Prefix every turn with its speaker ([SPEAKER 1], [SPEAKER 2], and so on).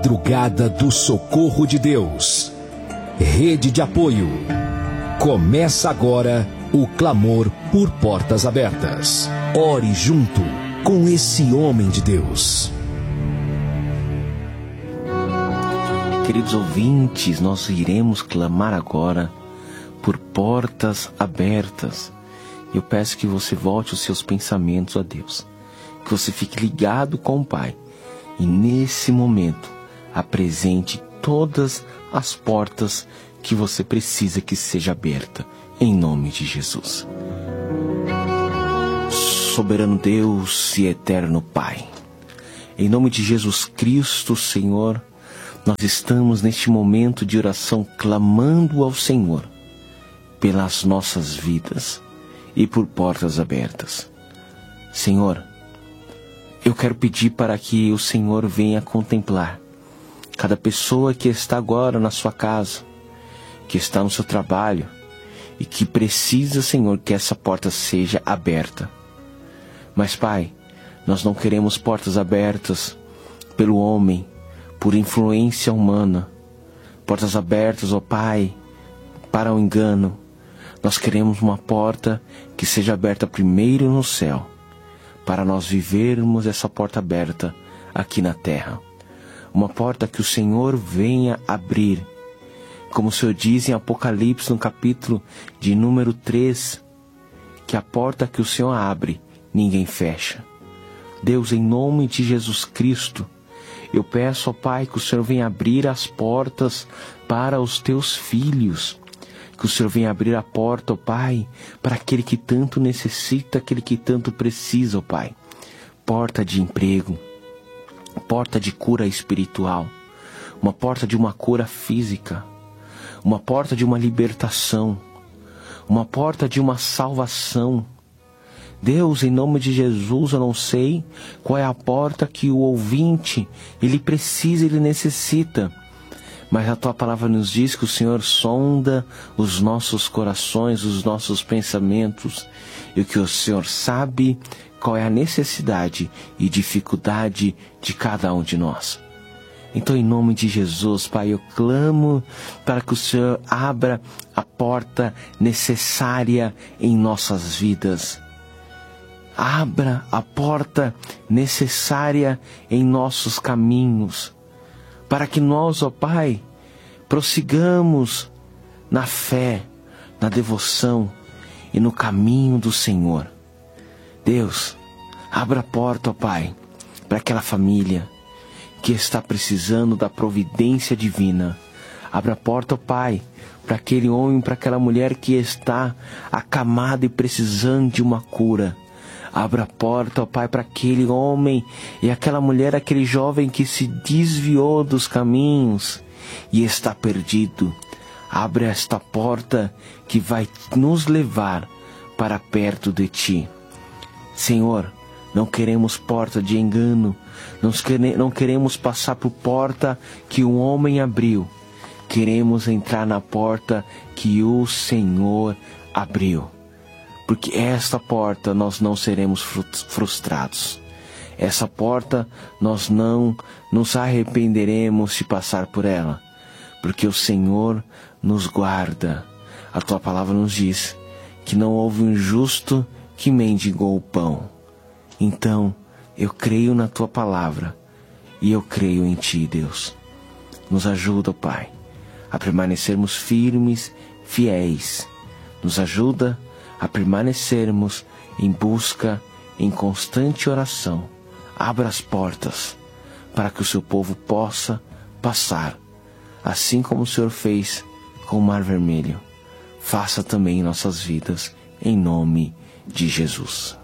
[SPEAKER 1] Madrugada do Socorro de Deus. Rede de apoio. Começa agora o clamor por portas abertas. Ore junto com esse homem de Deus.
[SPEAKER 2] Queridos ouvintes, nós iremos clamar agora por portas abertas. Eu peço que você volte os seus pensamentos a Deus, que você fique ligado com o Pai e nesse momento apresente todas as portas que você precisa que seja aberta, em nome de Jesus. Soberano Deus e eterno Pai, em nome de Jesus Cristo, Senhor, nós estamos neste momento de oração clamando ao Senhor pelas nossas vidas e por portas abertas. Senhor, eu quero pedir para que o Senhor venha contemplar cada pessoa que está agora na sua casa, que está no seu trabalho e que precisa, Senhor, que essa porta seja aberta. Mas, Pai, nós não queremos portas abertas pelo homem, por influência humana. Portas abertas, ó Pai, para o engano. Nós queremos uma porta que seja aberta primeiro no céu, para nós vivermos essa porta aberta aqui na terra. Uma porta que o Senhor venha abrir. Como o Senhor diz em Apocalipse, no capítulo de número 3, que a porta que o Senhor abre, ninguém fecha. Deus, em nome de Jesus Cristo, eu peço, ó Pai, que o Senhor venha abrir as portas para os teus filhos. Que o Senhor venha abrir a porta, ó Pai, para aquele que tanto necessita, aquele que tanto precisa, ó Pai. Porta de emprego, porta de cura espiritual, uma porta de uma cura física, uma porta de uma libertação, uma porta de uma salvação. Deus, em nome de Jesus, eu não sei qual é a porta que o ouvinte, ele precisa, ele necessita. Mas a Tua palavra nos diz que o Senhor sonda os nossos corações, os nossos pensamentos, e que o Senhor sabe qual é a necessidade e dificuldade de cada um de nós. Então, em nome de Jesus, Pai, eu clamo para que o Senhor abra a porta necessária em nossas vidas. Abra a porta necessária em nossos caminhos, para que nós, ó Pai, prossigamos na fé, na devoção e no caminho do Senhor. Deus, abra a porta, ó Pai, para aquela família que está precisando da providência divina. Abra a porta, ó Pai, para aquele homem, para aquela mulher que está acamada e precisando de uma cura. Abra a porta, ó Pai, para aquele homem e aquela mulher, aquele jovem que se desviou dos caminhos e está perdido. Abre esta porta que vai nos levar para perto de Ti. Senhor, não queremos porta de engano, não queremos passar por porta que o homem abriu. Queremos entrar na porta que o Senhor abriu. Porque esta porta nós não seremos frustrados. Essa porta nós não nos arrependeremos de passar por ela. Porque o Senhor nos guarda. A Tua palavra nos diz que não houve um justo que mendigou o pão. Então, eu creio na Tua palavra e eu creio em Ti, Deus. Nos ajuda, Pai, a permanecermos firmes, fiéis. Nos ajuda a permanecermos em busca, em constante oração. Abra as portas para que o Seu povo possa passar, assim como o Senhor fez com o Mar Vermelho. Faça também em nossas vidas, em nome de Jesus.